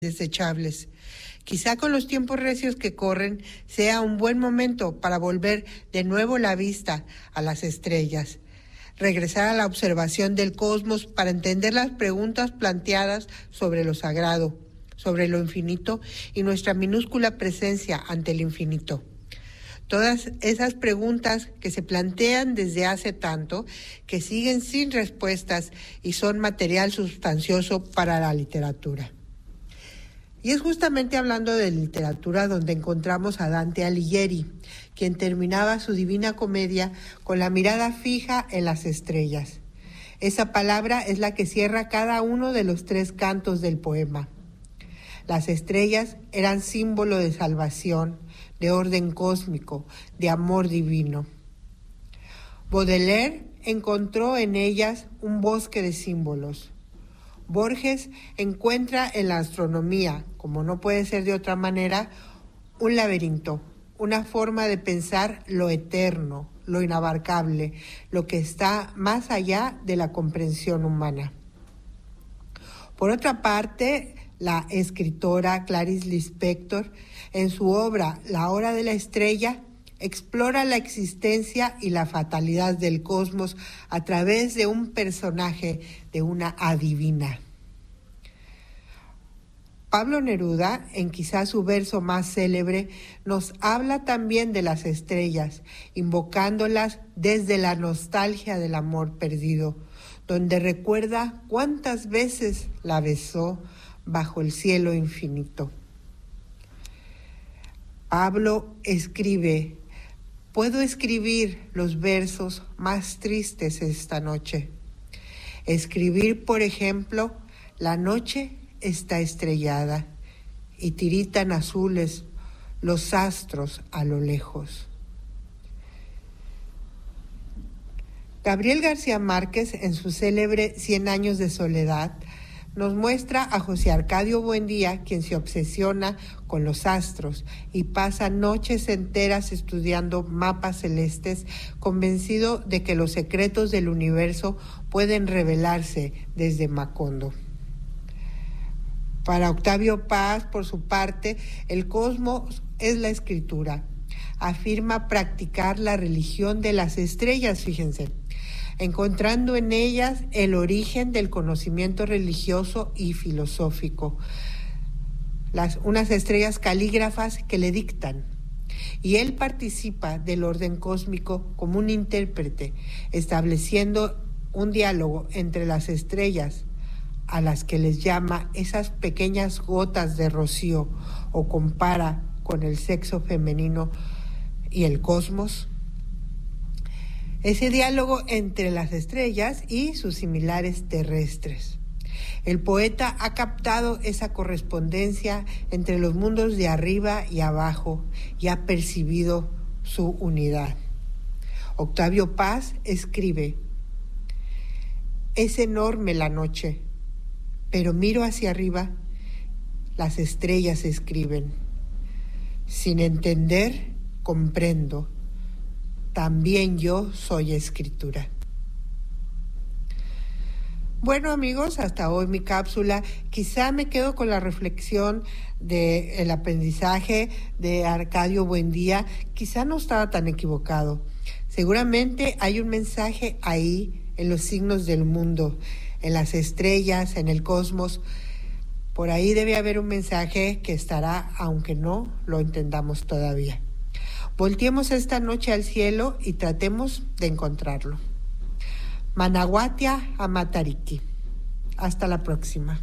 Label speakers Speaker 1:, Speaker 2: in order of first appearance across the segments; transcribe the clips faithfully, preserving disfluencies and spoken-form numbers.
Speaker 1: desechables. Quizá con los tiempos recios que corren sea un buen momento para volver de nuevo la vista a las estrellas, regresar a la observación del cosmos para entender las preguntas planteadas sobre lo sagrado, sobre lo infinito y nuestra minúscula presencia ante el infinito. Todas esas preguntas que se plantean desde hace tanto, que siguen sin respuestas y son material sustancioso para la literatura. Y es justamente hablando de literatura donde encontramos a Dante Alighieri, quien terminaba su Divina Comedia con la mirada fija en las estrellas. Esa palabra es la que cierra cada uno de los tres cantos del poema. Las estrellas eran símbolo de salvación, de orden cósmico, de amor divino. Baudelaire encontró en ellas un bosque de símbolos. Borges encuentra en la astronomía, como no puede ser de otra manera, un laberinto, una forma de pensar lo eterno, lo inabarcable, lo que está más allá de la comprensión humana. Por otra parte, la escritora Clarice Lispector, en su obra La hora de la estrella, explora la existencia y la fatalidad del cosmos a través de un personaje, de una adivina. Pablo Neruda, en quizás su verso más célebre, nos habla también de las estrellas, invocándolas desde la nostalgia del amor perdido, donde recuerda cuántas veces la besó bajo el cielo infinito. Pablo escribe: puedo escribir los versos más tristes esta noche. Escribir, por ejemplo, la noche está estrellada y tiritan azules los astros a lo lejos. Gabriel García Márquez, en su célebre Cien años de soledad, nos muestra a José Arcadio Buendía, quien se obsesiona con los astros y pasa noches enteras estudiando mapas celestes, convencido de que los secretos del universo pueden revelarse desde Macondo. Para Octavio Paz, por su parte, el cosmos es la escritura. Afirma practicar la religión de las estrellas, fíjense, encontrando en ellas el origen del conocimiento religioso y filosófico. Las, unas estrellas calígrafas que le dictan. Y él participa del orden cósmico como un intérprete, estableciendo un diálogo entre las estrellas, a las que les llama esas pequeñas gotas de rocío, o compara con el sexo femenino y el cosmos. Ese diálogo entre las estrellas y sus similares terrestres. El poeta ha captado esa correspondencia entre los mundos de arriba y abajo y ha percibido su unidad. Octavio Paz escribe: es enorme la noche, pero miro hacia arriba, las estrellas escriben. Sin entender, comprendo. También yo soy escritura. Bueno, amigos, hasta hoy mi cápsula. Quizá me quedo con la reflexión del aprendizaje de Arcadio Buendía. Quizá no estaba tan equivocado. Seguramente hay un mensaje ahí en los signos del mundo, en las estrellas, en el cosmos. Por ahí debe haber un mensaje que estará, aunque no lo entendamos todavía. Volteemos esta noche al cielo y tratemos de encontrarlo. Manahuatia Amatariki. Hasta la próxima.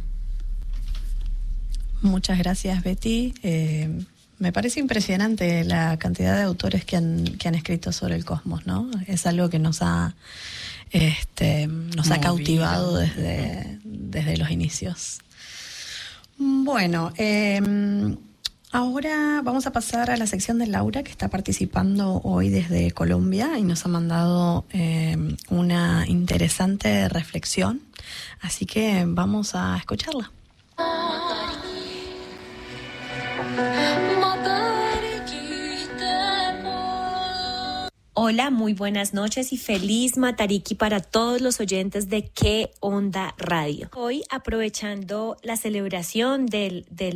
Speaker 2: Muchas gracias, Betty. Eh, me parece impresionante la cantidad de autores que han, que han escrito sobre el cosmos, ¿no? Es algo que nos ha, este, nos Movido. ha cautivado desde, desde los inicios. Bueno, eh, ahora vamos a pasar a la sección de Laura, que está participando hoy desde Colombia y nos ha mandado eh, una interesante reflexión, así que vamos a escucharla.
Speaker 3: Hola, muy buenas noches y feliz Matariki para todos los oyentes de Qué Onda Radio. Hoy, aprovechando la celebración del, del